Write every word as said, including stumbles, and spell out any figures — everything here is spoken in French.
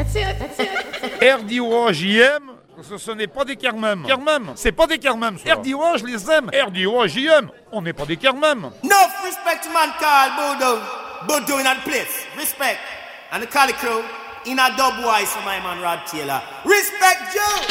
R D O, j'y aime. Ce, ce n'est pas des kermem. Kermem, c'est pas des kermem. R D O, je les aime. R D O, j'y aime. On n'est pas des kermem. No respect to man called Bodo. Bodo in that place. Respect. And the Cali crew in a dub wise for my man Rod Taylor. Respect you.